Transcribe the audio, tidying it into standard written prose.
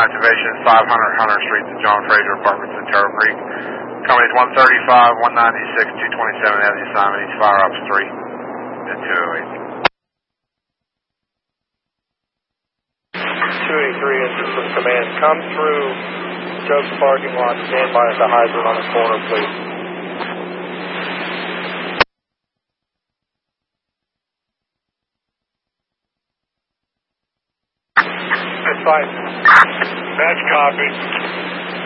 activation 500 Hunter Street to John Fraser Apartments in Turtle Creek. Company's 135, 196, 227 has the assignment. Each fire ops 3 and 208. 283 is from command. Come through Stokes parking lot. Stand by at the hydrant on the corner, please. That's fine. That's copy.